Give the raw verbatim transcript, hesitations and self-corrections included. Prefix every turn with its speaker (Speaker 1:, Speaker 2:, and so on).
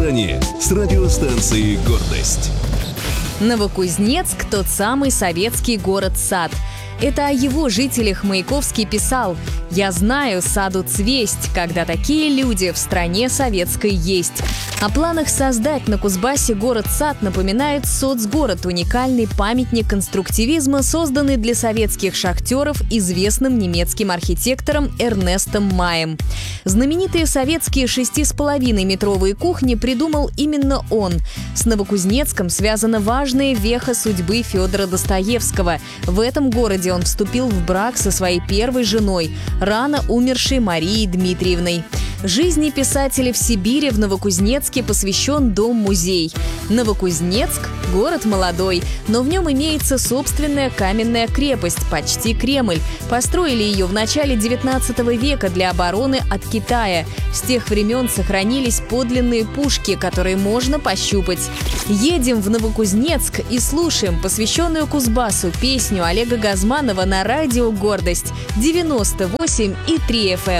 Speaker 1: Казани с радиостанцией «Гордость».
Speaker 2: Новокузнецк – тот самый советский город-сад. Это о его жителях Маяковский писал: «Я знаю саду цвесть, когда такие люди в стране советской есть». О планах создать на Кузбассе город-сад напоминает соцгород, уникальный памятник конструктивизма, созданный для советских шахтеров известным немецким архитектором Эрнестом Маем. Знаменитые советские шести с половиной метровые кухни придумал именно он. С Новокузнецком связана важная веха судьбы Федора Достоевского. В этом городе он вступил в брак со своей первой женой, рано умершей Марией Дмитриевной. Жизни писателя в Сибири в Новокузнецке посвящен дом-музей. Новокузнецк – город молодой, но в нем имеется собственная каменная крепость, почти Кремль. Построили ее в начале девятнадцатого века для обороны от Китая. С тех времен сохранились подлинные пушки, которые можно пощупать. Едем в Новокузнецк и слушаем посвященную Кузбассу песню Олега Газманова на радио «Гордость» девяносто восемь и три эф эм.